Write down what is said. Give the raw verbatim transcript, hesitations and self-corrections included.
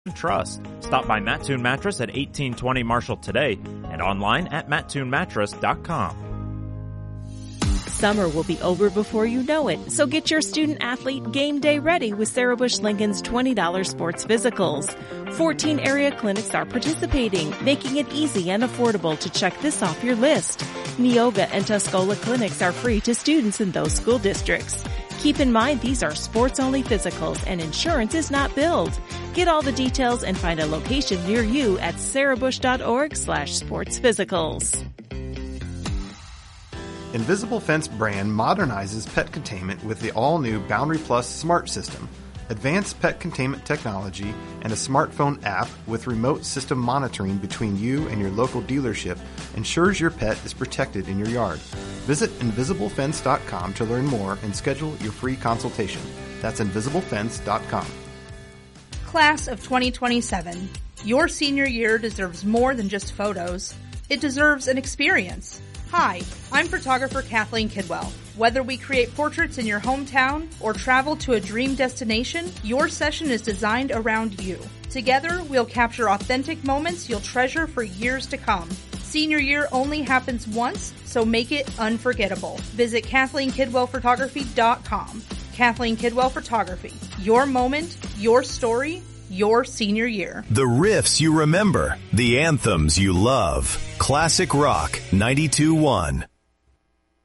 Trust. Stop by Mattoon Mattress at eighteen twenty Marshall today and online at mattoon mattress dot com. Summer will be over before you know it, so get your student-athlete game day ready with Sarah Bush Lincoln's twenty dollars sports physicals. fourteen area clinics are participating, making it easy and affordable to check this off your list. Neoga and Tuscola clinics are free to students in those school districts. Keep in mind these are sports-only physicals and insurance is not billed. Get all the details and find a location near you at sarahbush.org slash sports physicals. Invisible Fence brand modernizes pet containment with the all-new Boundary Plus Smart System, advanced pet containment technology, and a smartphone app with remote system monitoring between you and your local dealership ensures your pet is protected in your yard. Visit invisible fence dot com to learn more and schedule your free consultation. That's invisible fence dot com. Class of twenty twenty-seven. Your senior year deserves more than just photos. It deserves an experience. Hi, I'm photographer Kathleen Kidwell. Whether we create portraits in your hometown or travel to a dream destination, your session is designed around you. Together, we'll capture authentic moments you'll treasure for years to come. Senior year only happens once, so make it unforgettable. Visit kathleen kidwell photography dot com. Kathleen Kidwell Photography. Your moment, your story, your senior year. The riffs you remember, the anthems you love. Classic Rock ninety-two point one.